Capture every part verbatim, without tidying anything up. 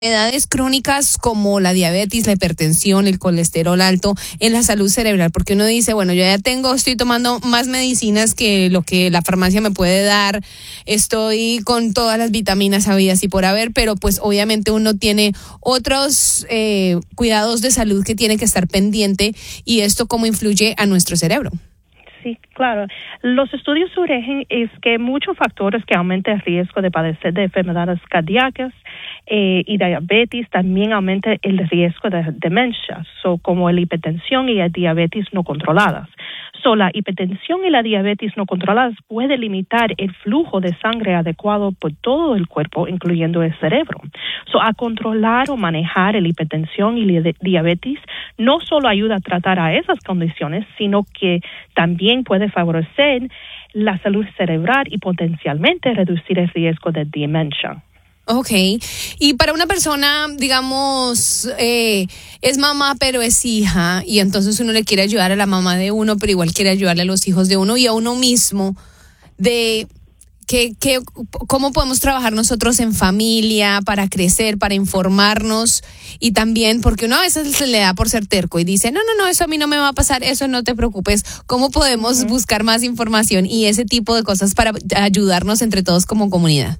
enfermedades crónicas como la diabetes, la hipertensión, el colesterol alto en la salud cerebral? Porque uno dice, bueno, yo ya tengo, estoy tomando más medicinas que lo que la farmacia me puede dar, estoy con todas las vitaminas habidas y por haber, pero pues obviamente uno tiene otros eh, cuidados de salud que tiene que estar pendiente, y esto cómo influye a nuestro cerebro. Sí, claro. Los estudios sugieren es que muchos factores que aumentan el riesgo de padecer de enfermedades cardíacas eh, y diabetes también aumenta el riesgo de demencia, so, como la hipertensión y la diabetes no controladas. So, la hipertensión y la diabetes no controladas puede limitar el flujo de sangre adecuado por todo el cuerpo, incluyendo el cerebro. So, a controlar o manejar la hipertensión y la diabetes no solo ayuda a tratar a esas condiciones, sino que también puede favorecer la salud cerebral y potencialmente reducir el riesgo de demencia. Okay, y para una persona, digamos, eh, es mamá pero es hija, y entonces uno le quiere ayudar a la mamá de uno, pero igual quiere ayudarle a los hijos de uno y a uno mismo, de que, que, cómo podemos trabajar nosotros en familia para crecer, para informarnos, y también porque uno a veces se le da por ser terco y dice, no, no, no, eso a mí no me va a pasar, eso no te preocupes. ¿Cómo podemos uh-huh. buscar más información y ese tipo de cosas para ayudarnos entre todos como comunidad?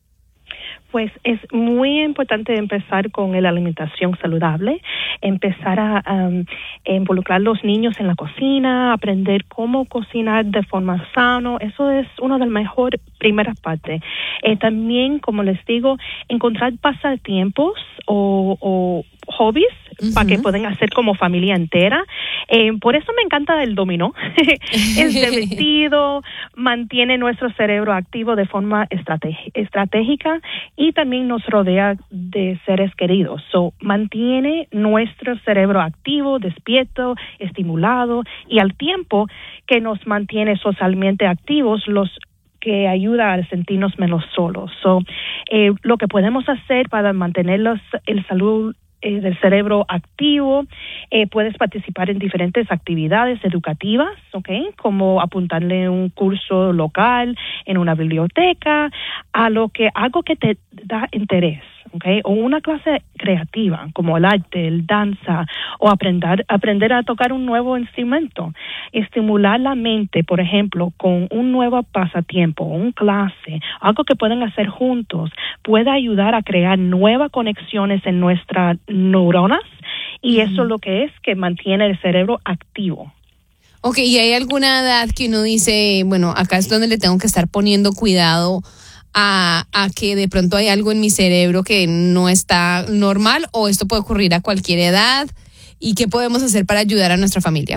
Pues es muy importante empezar con la alimentación saludable, empezar a um, involucrar a los niños en la cocina, aprender cómo cocinar de forma sana. Eso es una de las mejores primeras partes. Eh, también, como les digo, encontrar pasatiempos o, o hobbies uh-huh. para que puedan hacer como familia entera. Eh, por eso me encanta el dominó. Es divertido, mantiene nuestro cerebro activo de forma estrategi- estratégica y también nos rodea de seres queridos. So, mantiene nuestro cerebro activo, despierto, estimulado, y al tiempo que nos mantiene socialmente activos, los que ayuda a sentirnos menos solos. So, eh, lo que podemos hacer para mantener los, el salud Eh, del cerebro activo, eh, puedes participar en diferentes actividades educativas, ¿okay? Como apuntarle un curso local en una biblioteca, a lo que algo que te da interés, ¿okay? O una clase creativa como el arte, el danza, o aprender aprender a tocar un nuevo instrumento. Estimular la mente, por ejemplo, con un nuevo pasatiempo, un clase, algo que pueden hacer juntos, puede ayudar a crear nuevas conexiones en nuestras neuronas, y uh-huh. eso lo que es que mantiene el cerebro activo. Ok, ¿y hay alguna edad que uno dice, bueno, acá es donde le tengo que estar poniendo cuidado a, a que de pronto hay algo en mi cerebro que no está normal, o esto puede ocurrir a cualquier edad? ¿Y qué podemos hacer para ayudar a nuestra familia?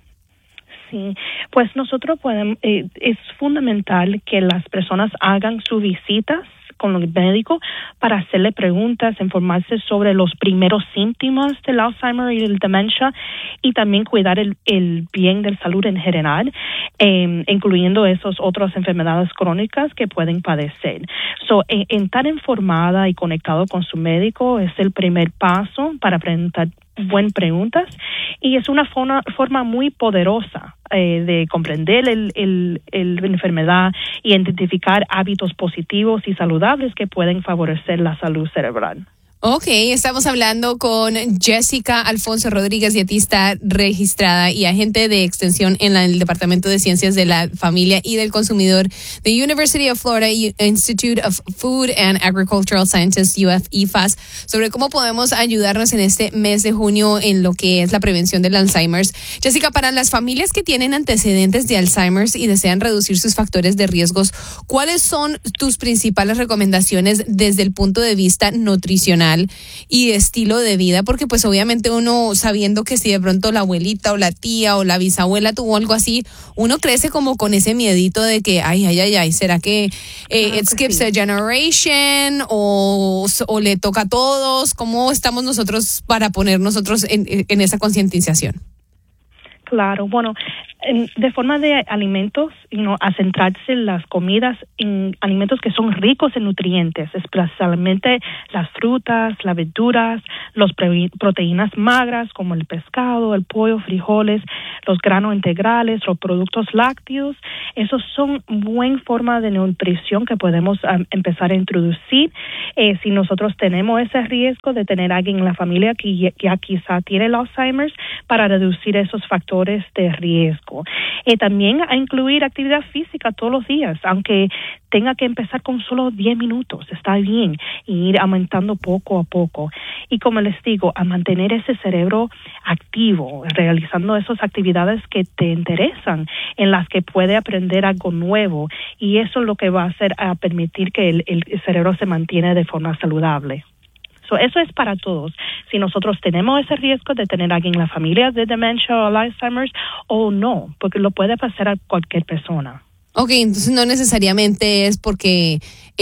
Sí, pues nosotros podemos, eh, es fundamental que las personas hagan sus visitas con el médico para hacerle preguntas, informarse sobre los primeros síntomas del Alzheimer y el demencia, y también cuidar el, el bien de salud en general, eh, incluyendo esas otras enfermedades crónicas que pueden padecer. So, en, en estar informada y conectado con su médico es el primer paso para preguntar buenas preguntas, y es una forma, forma muy poderosa eh, de comprender el, el, el, la enfermedad y identificar hábitos positivos y saludables que pueden favorecer la salud cerebral. Ok, estamos hablando con Jessica Alfonso Rodríguez, dietista registrada y agente de extensión en la, el Departamento de Ciencias de la Familia y del Consumidor de University of Florida Institute of Food and Agricultural Sciences, U F I F A S, sobre cómo podemos ayudarnos en este mes de junio en lo que es la prevención del Alzheimer's. Jessica, para las familias que tienen antecedentes de Alzheimer's y desean reducir sus factores de riesgos, ¿cuáles son tus principales recomendaciones desde el punto de vista nutricional y estilo de vida? Porque pues obviamente uno, sabiendo que si de pronto la abuelita o la tía o la bisabuela tuvo algo así, uno crece como con ese miedito de que ay, ay, ay, ay, ¿será que eh, ah, it skips sí. a generation o, o le toca a todos? ¿Cómo estamos nosotros para poner nosotros en, en esa concientización? Claro, bueno, de forma de alimentos, you know, a centrarse en las comidas, en alimentos que son ricos en nutrientes, especialmente las frutas, las verduras, Los pre- proteínas magras como el pescado, el pollo, frijoles, los granos integrales, los productos lácteos, esos son buena forma de nutrición que podemos um, empezar a introducir eh, si nosotros tenemos ese riesgo de tener a alguien en la familia que ya, ya quizá tiene el Alzheimer's, para reducir esos factores de riesgo. Eh, también a incluir actividad física todos los días, aunque tenga que empezar con solo diez minutos, está bien, y ir aumentando poco a poco. Y como les digo, a mantener ese cerebro activo, realizando esas actividades que te interesan, en las que puede aprender algo nuevo, y eso es lo que va a hacer a permitir que el, el cerebro se mantiene de forma saludable. So, eso es para todos. Si nosotros tenemos ese riesgo de tener a alguien en la familia de demencia o Alzheimer's, o no, porque lo puede pasar a cualquier persona. Ok, entonces no necesariamente es porque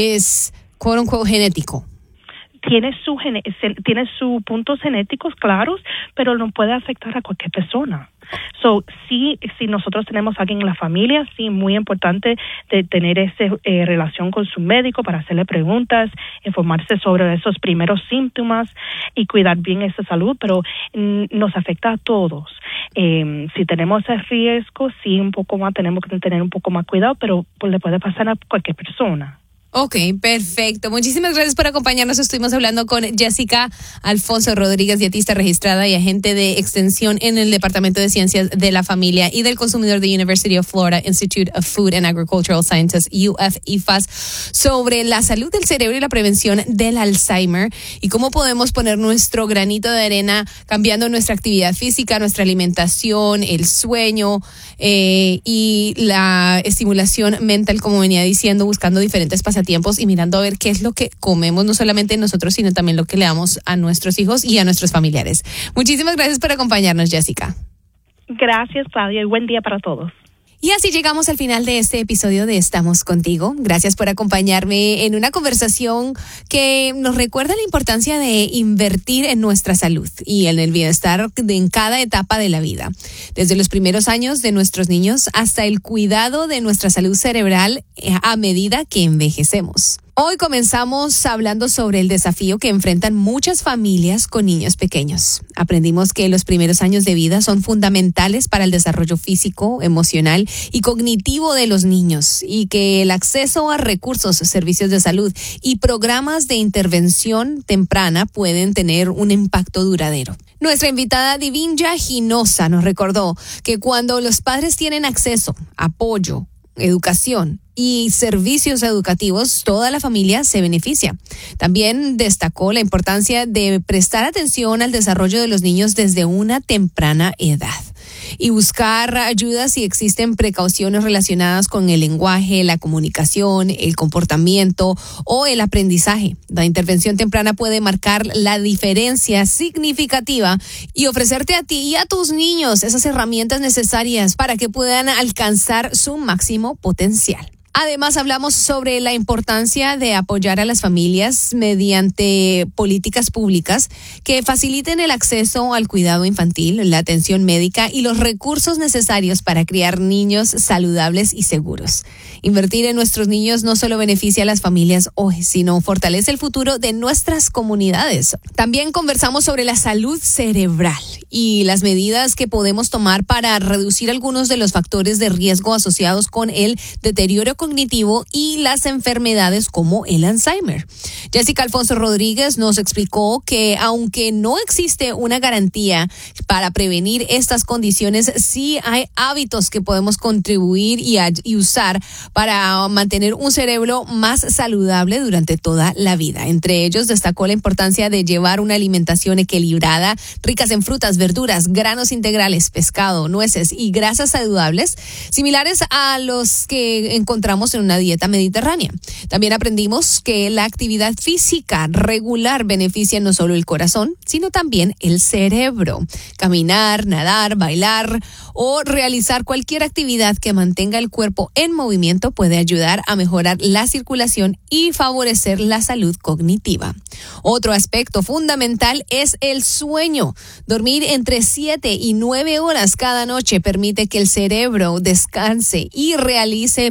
es quote unquote genético. Tiene su gene- tiene sus puntos genéticos claros, pero no puede afectar a cualquier persona. So, sí, si nosotros tenemos a alguien en la familia, sí, muy importante de tener esa eh, relación con su médico para hacerle preguntas, informarse sobre esos primeros síntomas y cuidar bien esa salud, pero mm, nos afecta a todos. Eh, si tenemos ese riesgo, sí, un poco más, tenemos que tener un poco más cuidado, pero pues, le puede pasar a cualquier persona. Ok, perfecto. Muchísimas gracias por acompañarnos. Estuvimos hablando con Jessica Alfonso Rodríguez, dietista registrada y agente de extensión en el Departamento de Ciencias de la Familia y del Consumidor de University of Florida Institute of Food and Agricultural Sciences, U F I F A S, sobre la salud del cerebro y la prevención del Alzheimer y cómo podemos poner nuestro granito de arena cambiando nuestra actividad física, nuestra alimentación, el sueño eh, y la estimulación mental, como venía diciendo, buscando diferentes pasatiempos tiempos y mirando a ver qué es lo que comemos, no solamente nosotros, sino también lo que le damos a nuestros hijos y a nuestros familiares. Muchísimas gracias por acompañarnos, Jessica. Gracias, Claudia, y buen día para todos. Y así llegamos al final de este episodio de Estamos Contigo. Gracias por acompañarme en una conversación que nos recuerda la importancia de invertir en nuestra salud y en el bienestar de, en cada etapa de la vida. Desde los primeros años de nuestros niños hasta el cuidado de nuestra salud cerebral a medida que envejecemos. Hoy comenzamos hablando sobre el desafío que enfrentan muchas familias con niños pequeños. Aprendimos que los primeros años de vida son fundamentales para el desarrollo físico, emocional y cognitivo de los niños y que el acceso a recursos, servicios de salud y programas de intervención temprana pueden tener un impacto duradero. Nuestra invitada Divinya Hinosa nos recordó que cuando los padres tienen acceso, apoyo, educación y servicios educativos, toda la familia se beneficia. También destacó la importancia de prestar atención al desarrollo de los niños desde una temprana edad y buscar ayuda si existen precauciones relacionadas con el lenguaje, la comunicación, el comportamiento o el aprendizaje. La intervención temprana puede marcar la diferencia significativa y ofrecerte a ti y a tus niños esas herramientas necesarias para que puedan alcanzar su máximo potencial. Además, hablamos sobre la importancia de apoyar a las familias mediante políticas públicas que faciliten el acceso al cuidado infantil, la atención médica y los recursos necesarios para criar niños saludables y seguros. Invertir en nuestros niños no solo beneficia a las familias hoy, sino fortalece el futuro de nuestras comunidades. También conversamos sobre la salud cerebral y las medidas que podemos tomar para reducir algunos de los factores de riesgo asociados con el deterioro cognitivo y las enfermedades como el Alzheimer. Jessica Alfonso Rodríguez nos explicó que aunque no existe una garantía para prevenir estas condiciones, sí hay hábitos que podemos contribuir y, a, y usar para mantener un cerebro más saludable durante toda la vida. Entre ellos destacó la importancia de llevar una alimentación equilibrada, ricas en frutas, verduras, granos integrales, pescado, nueces y grasas saludables, similares a los que encontramos en una dieta mediterránea. También aprendimos que la actividad física regular beneficia no solo el corazón, sino también el cerebro. Caminar, nadar, bailar o realizar cualquier actividad que mantenga el cuerpo en movimiento puede ayudar a mejorar la circulación y favorecer la salud cognitiva. Otro aspecto fundamental es el sueño. Dormir entre siete y nueve horas cada noche permite que el cerebro descanse y realice procesos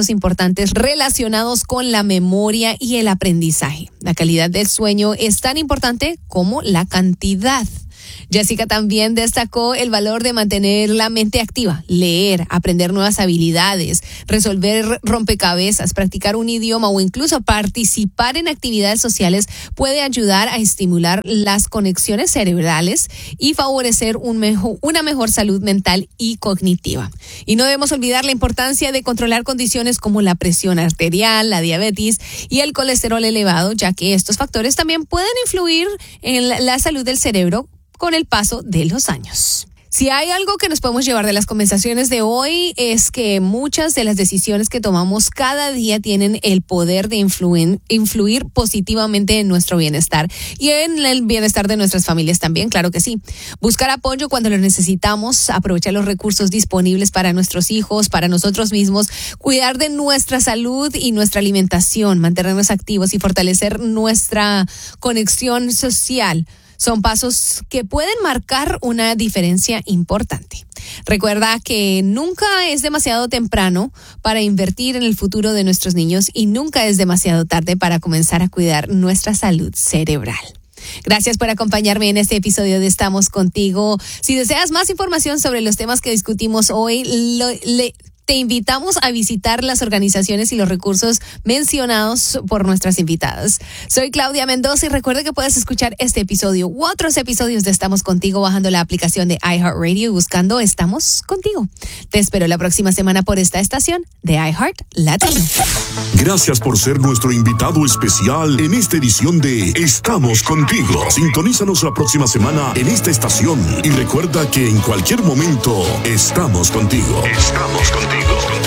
recursos importantes relacionados con la memoria y el aprendizaje. La calidad del sueño es tan importante como la cantidad. Jessica también destacó el valor de mantener la mente activa, leer, aprender nuevas habilidades, resolver rompecabezas, practicar un idioma o incluso participar en actividades sociales puede ayudar a estimular las conexiones cerebrales y favorecer un mejor, una mejor salud mental y cognitiva. Y no debemos olvidar la importancia de controlar condiciones como la presión arterial, la diabetes y el colesterol elevado, ya que estos factores también pueden influir en la, la salud del cerebro con el paso de los años. Si hay algo que nos podemos llevar de las conversaciones de hoy es que muchas de las decisiones que tomamos cada día tienen el poder de influir, influir positivamente en nuestro bienestar y en el bienestar de nuestras familias también, claro que sí. Buscar apoyo cuando lo necesitamos, aprovechar los recursos disponibles para nuestros hijos, para nosotros mismos, cuidar de nuestra salud y nuestra alimentación, mantenernos activos y fortalecer nuestra conexión social. Son pasos que pueden marcar una diferencia importante. Recuerda que nunca es demasiado temprano para invertir en el futuro de nuestros niños y nunca es demasiado tarde para comenzar a cuidar nuestra salud cerebral. Gracias por acompañarme en este episodio de Estamos Contigo. Si deseas más información sobre los temas que discutimos hoy, lo, le... Te invitamos a visitar las organizaciones y los recursos mencionados por nuestras invitadas. Soy Claudia Mendoza y recuerda que puedes escuchar este episodio u otros episodios de Estamos Contigo bajando la aplicación de iHeartRadio y buscando Estamos Contigo. Te espero la próxima semana por esta estación de iHeart Latino. Gracias por ser nuestro invitado especial en esta edición de Estamos Contigo. Sintonízanos la próxima semana en esta estación y recuerda que en cualquier momento estamos contigo. Estamos contigo.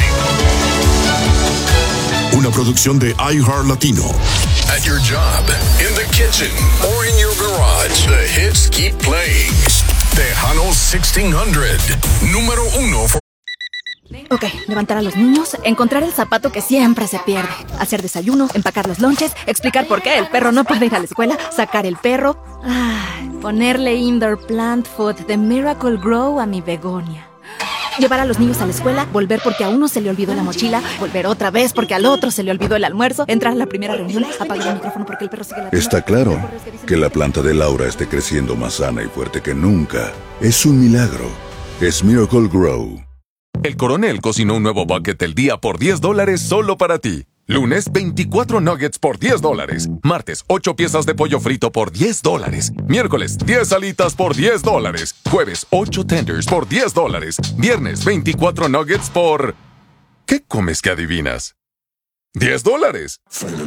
Una producción de iHeart Latino. At your job, in the kitchen, or in your garage, the hits keep playing. Tejano sixteen hundred, número uno. For- Ok, levantar a los niños, encontrar el zapato que siempre se pierde, hacer desayuno, empacar los lonches, explicar por qué el perro no puede ir a la escuela, sacar el perro, ay, ponerle indoor plant food de Miracle Grow a mi begonia. Llevar a los niños a la escuela, volver porque a uno se le olvidó la mochila, volver otra vez porque al otro se le olvidó el almuerzo, entrar a la primera reunión, apagar el micrófono porque el perro sigue la... Está claro que la planta de Laura esté creciendo más sana y fuerte que nunca. Es un milagro. Es Miracle Grow. El Coronel cocinó un nuevo bucket del día por diez dólares solo para ti. Lunes, veinticuatro nuggets por diez dólares. Martes, ocho piezas de pollo frito por diez dólares. Miércoles, diez alitas por diez dólares. Jueves, ocho tenders por diez dólares. Viernes, veinticuatro nuggets por... ¿Qué comes que adivinas? diez dólares.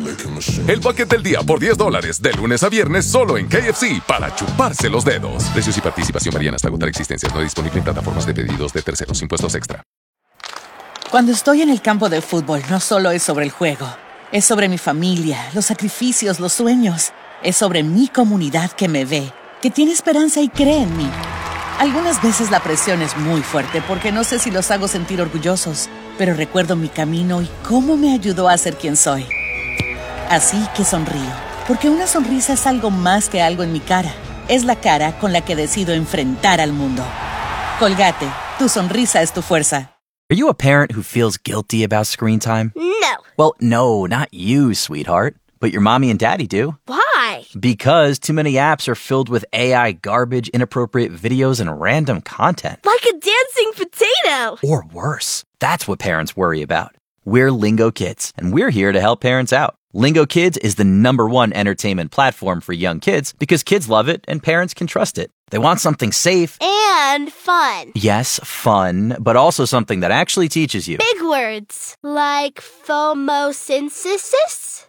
El bucket del día por diez dólares. De lunes a viernes solo en K F C para chuparse los dedos. Precios y participación varían hasta agotar existencias. No disponible en plataformas de pedidos de terceros. Impuestos extra. Cuando estoy en el campo de fútbol, no solo es sobre el juego. Es sobre mi familia, los sacrificios, los sueños. Es sobre mi comunidad que me ve, que tiene esperanza y cree en mí. Algunas veces la presión es muy fuerte porque no sé si los hago sentir orgullosos, pero recuerdo mi camino y cómo me ayudó a ser quien soy. Así que sonrío, porque una sonrisa es algo más que algo en mi cara. Es la cara con la que decido enfrentar al mundo. Colgate, tu sonrisa es tu fuerza. Are you a parent who feels guilty about screen time? No. Well, no, not you, sweetheart. But your mommy and daddy do. Why? Because too many apps are filled with A I garbage, inappropriate videos, and random content. Like a dancing potato. Or worse. That's what parents worry about. We're Lingo Kids, and we're here to help parents out. Lingo Kids is the number one entertainment platform for young kids because kids love it and parents can trust it. They want something safe. And fun. Yes, fun, but also something that actually teaches you. Big words. Like phomosynthesis?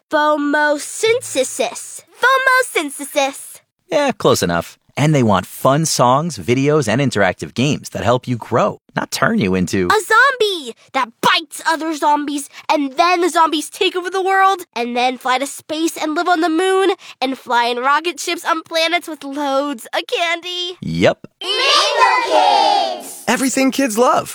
Phomosynthesis. Phomosynthesis. Yeah, close enough. And they want fun songs, videos, and interactive games that help you grow, not turn you into... a zombie that bites other zombies, and then the zombies take over the world, and then fly to space and live on the moon, and fly in rocket ships on planets with loads of candy. Yep. Lingo Kids! Everything kids love.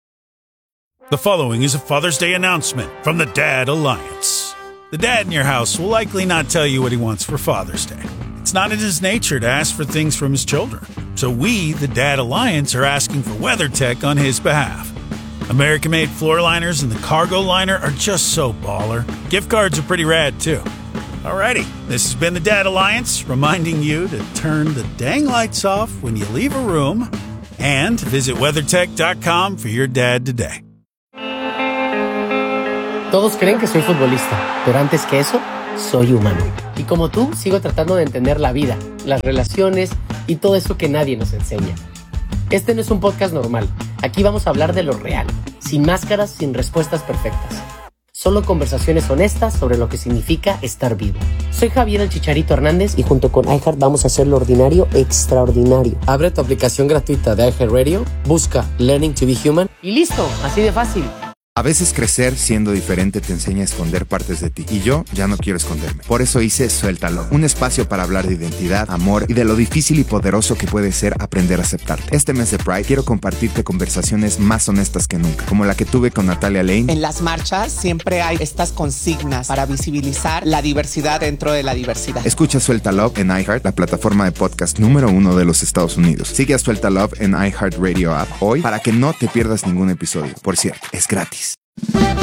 The following is a Father's Day announcement from the Dad Alliance. The dad in your house will likely not tell you what he wants for Father's Day. It's not in his nature to ask for things from his children. So we, the Dad Alliance, are asking for WeatherTech on his behalf. American-made floor liners and the cargo liner are just so baller. Gift cards are pretty rad, too. Alrighty, this has been the Dad Alliance, reminding you to turn the dang lights off when you leave a room and visit WeatherTech dot com for your dad today. Todos creen que soy futbolista, pero antes que eso, soy humano. Y como tú, sigo tratando de entender la vida, las relaciones y todo eso que nadie nos enseña. Este no es un podcast normal. Aquí vamos a hablar de lo real, sin máscaras, sin respuestas perfectas. Solo conversaciones honestas sobre lo que significa estar vivo. Soy Javier el Chicharito Hernández y junto con iHeart vamos a hacer lo ordinario extraordinario. Abre tu aplicación gratuita de iHeartRadio, busca Learning to be Human y listo, así de fácil. A veces crecer siendo diferente te enseña a esconder partes de ti. Y yo ya no quiero esconderme. Por eso hice Suéltalo. Un espacio para hablar de identidad, amor y de lo difícil y poderoso que puede ser aprender a aceptarte. Este mes de Pride quiero compartirte conversaciones más honestas que nunca. Como la que tuve con Natalia Lane. En las marchas siempre hay estas consignas para visibilizar la diversidad dentro de la diversidad. Escucha Suelta Love en iHeart, la plataforma de podcast número uno de los Estados Unidos. Sigue a Suelta Love en iHeartRadio app hoy para que no te pierdas ningún episodio. Por cierto, es gratis.